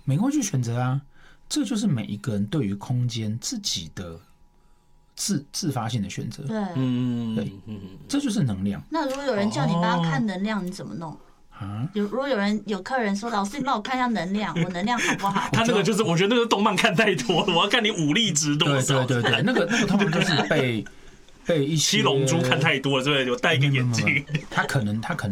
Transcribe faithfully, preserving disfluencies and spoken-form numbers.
每个人会去选择啊。这就是每一个人对于空间自己的自自发性的选择。 对， 嗯， 对，这就是能量。 那如果有人叫你帮他看能量，你怎么弄？ 啊， 有如果有人有客人说老师，你帮我看一下能量，我能量好不好？ 他那个就是我觉得那个动漫看太多了，我要看你武力值多少。 对对对对，那个那个通常就是被被一些七龙珠看太多了，对不对？有戴一个眼镜， 他可能他可能。